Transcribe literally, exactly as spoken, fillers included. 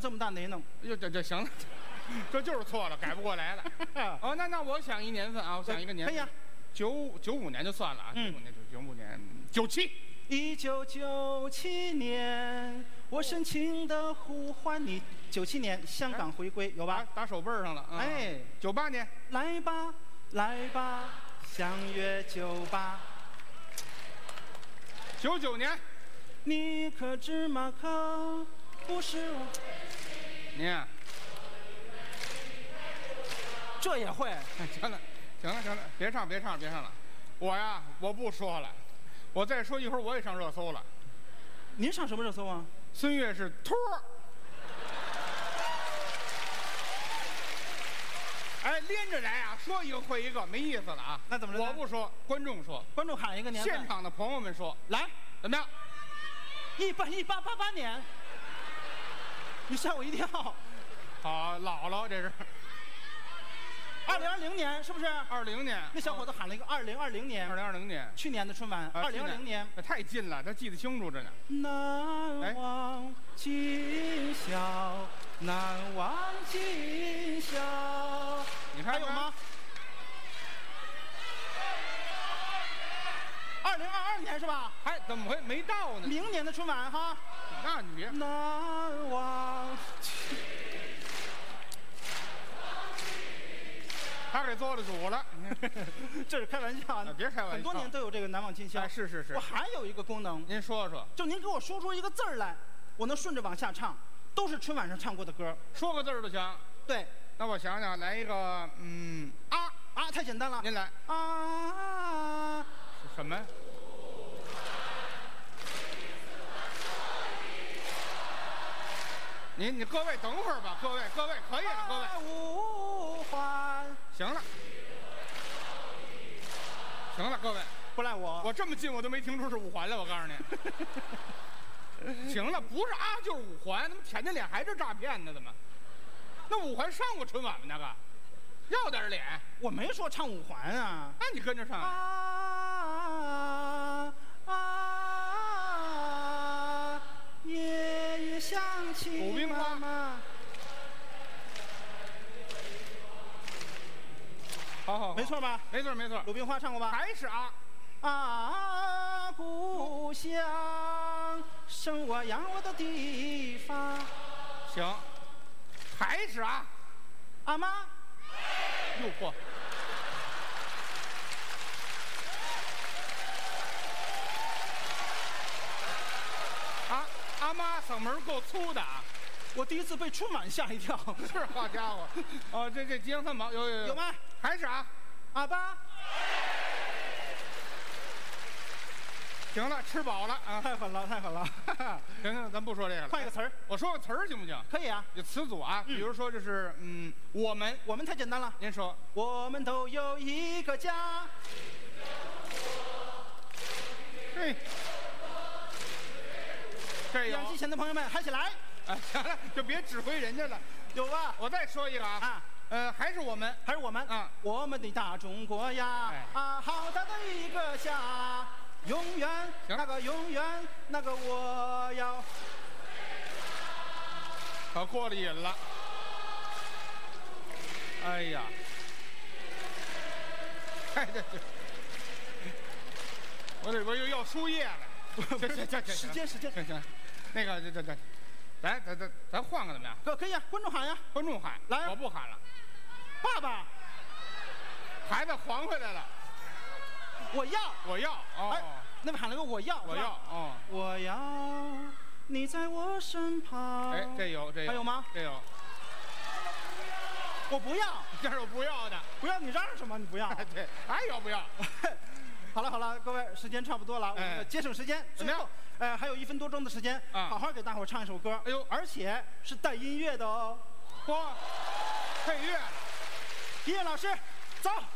这么大内能。 哟，这这行了，这就是错了，改不过来了。哦，那那我想一年份啊，我想一个年份。 可以啊。 九九五年就算了啊，九五年九九五年九七。 一九九七年，我深情的呼唤你。九七年香港回归有吧？ 打手背上了。 哎， 九八年， 来吧来吧，相约酒吧。 九九年， 你可知马可不是我？ 您这也会？ 行了，行了，行了，别唱，别唱，别唱了。我呀，我不说了，我再说一会儿我也上热搜了。 您上什么热搜啊？ 孙越是托儿。哎，连着来啊，说一个会一个，没意思了啊。 那怎么着？ 我不说，观众说。 观众喊一个年份。 现场的朋友们说， 来， 怎么样？ 一八一八八八年。你吓我一跳。 好，姥姥这是。 二零二零年是不是？ 二零年。 那小伙子喊了一个二零二零年。 二零二零年。 去年的春晚。二零二零年。 太近了，他记得清楚着呢。 难忘今宵，难忘今宵。 你看还有吗？二零二二年是吧？ 还怎么会没到呢？ 明年的春晚哈。 那你别。 难忘。 他给做了主了。 这是开玩笑啊！ 别开玩笑。 很多年都有这个难忘今宵。 哎，是是是。 我还有一个功能。 您说说。 就您给我说出一个字儿来，我能顺着往下唱，都是春晚上唱过的歌。 说个字儿就行。 对。 那我想想，来一个，嗯，啊啊，太简单了。 您来。 啊。 是什么？您你各位等会儿吧，各位各位可以了，各位。 无欢。 行了。行了，各位。 不赖我。 我这么近我都没听出是五环来，我告诉你。行了，不是啊就是五环，怎么舔着脸还是诈骗呢？怎么？那五环上过春晚吗？那个，要点脸。 我没说唱五环啊。 那你跟着唱。 啊啊！夜夜想起妈妈。 好好， 没错吧？ 没错没错。 鲁冰花唱过吧？ 还是啊。 啊，故乡，生我养我的地方。 行。还是啊。 阿妈。 诱惑。啊，阿妈嗓门够粗的啊！ 我第一次被春晚吓一跳。 是，好家伙！哦，这这吉祥三宝有有有有吗？ 还是啊。 阿爸。 行了，吃饱了啊！ 太狠了，太狠了！ 行行，咱不说这个了。 换一个词儿， 我说个词儿行不行？ 可以啊。 有词组啊，比如说就是嗯，我们， 我们太简单了。 您说， 我们都有一个家。 对。这有。 电视机前的朋友们，嗨起来！ 啊，行了，就别指挥人家了。 有吧？ 我再说一个啊。啊。呃，还是我们， 还是我们啊！我们的大中国呀，啊，好大的一个家。永远那个永远那个我要， 可过了瘾了。哎呀，哎这这，我这我又要输液了。行行行行， 时间时间行行，那个这这这，咱咱咱咱换个怎么样？ 可可以啊，观众喊呀， 观众喊， 来， 我不喊了。 爸爸， 孩子还回来了。 我要， 我要，哦， 那边喊了个我要， 我要，哦， 我要你在我身旁。 哎，这有，这有， 还有吗？ 这有。 我不要， 这是我不要的。 不要你嚷什么？你不要？ 对，还有不要？ 好了好了，各位，时间差不多了，我们节省时间。最后，呃，还有一分多钟的时间，好好给大伙儿唱一首歌。哎呦，而且是带音乐的哦。 嚯，配乐了。 音乐老师，走。